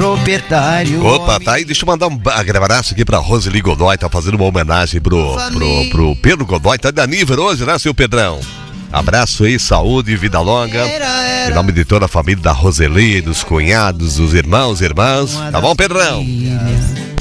proprietário. Opa, tá aí, deixa eu mandar um abraço aqui pra Roseli Godoy, tá fazendo uma homenagem pro Pedro Godoy, tá de aniversário hoje, né, seu Pedrão? Abraço aí, saúde e vida longa. Em nome de toda a família da Roseli, dos cunhados, dos irmãos e irmãs. Tá bom, Pedrão?